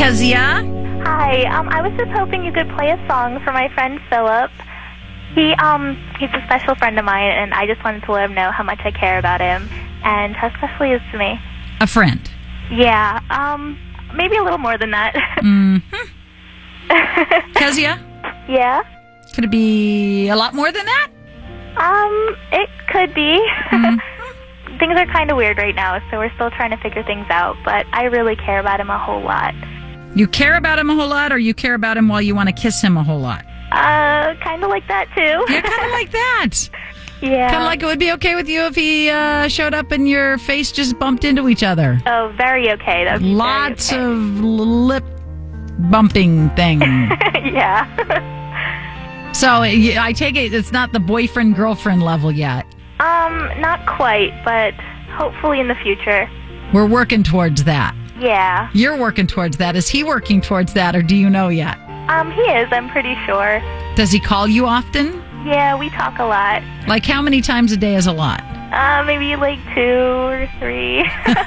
Kezia? Hi. I was just hoping you could play a song for my friend Philip. He's a special friend of mine, and I just wanted to let him know how much I care about him and how special he is to me. A friend? Yeah. Maybe a little more than that. Kezia? Yeah. Could it be a lot more than that? It could be. Things are kind of weird right now, so we're still trying to figure things out, but I really care about him a whole lot. You care about him a whole lot, or you care about him while you want to kiss him a whole lot? Kind of like that, too. Yeah, kind of like that. Yeah. Kind of like it would be okay with you if he showed up and your face just bumped into each other. Oh, very okay. That would be Lots very okay. of lip bumping thing. Yeah. So I take it it's not the boyfriend-girlfriend level yet. Not quite, but hopefully in the future. We're working towards that. Yeah. You're working towards that. Is he working towards that, or do you know yet? He is, I'm pretty sure. Does he call you often? Yeah, we talk a lot. Like how many times a day is a lot? Maybe like 2 or 3.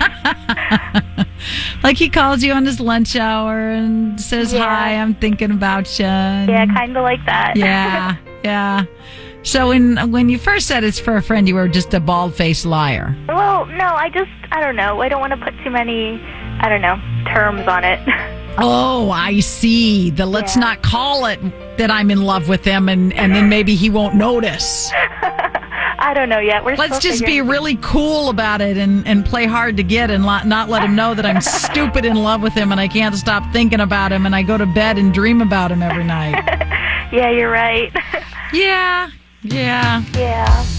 Like he calls you on his lunch hour and says, hi, I'm thinking about you. Yeah, kind of like that. Yeah. So when you first said it's for a friend, you were just a bald-faced liar. Well, no, I don't know. I don't want to put too many, terms on it. Oh, I see. Let's not call it that I'm in love with him and then maybe he won't notice. I don't know yet. Let's just be really cool about it and play hard to get and not let him know that I'm stupid in love with him and I can't stop thinking about him and I go to bed and dream about him every night. Yeah, you're right. Yeah. Yeah.